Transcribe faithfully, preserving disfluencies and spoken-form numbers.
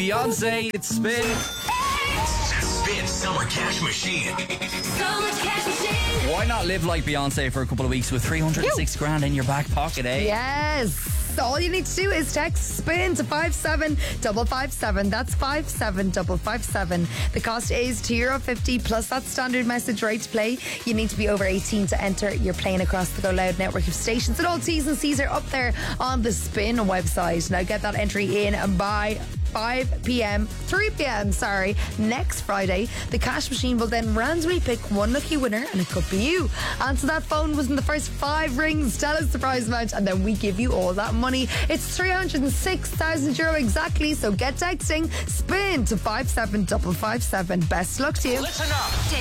Beyonce, it's Spin. Spin Summer Cash Machine. Summer Cash Machine. Why not live like Beyonce for a couple of weeks with three hundred six grand in your back pocket, eh? Yes. All you need to do is text SPIN to five seven five five seven. That's five seven five five seven. The cost is two euro fifty plus that standard message rate to play. You need to be over eighteen to enter. You're playing across the Go Loud network of stations, and all T's and C's are up there on the Spin website. Now get that entry in by five p.m. three p.m. sorry next Friday. The cash machine will then randomly pick one lucky winner, and it could be you. Answer that phone within the first five rings, tell us the prize amount, and then we give you all that money. It's three hundred six thousand euro exactly, so get texting SPIN to five seven five five seven. Best luck to you. Listen up.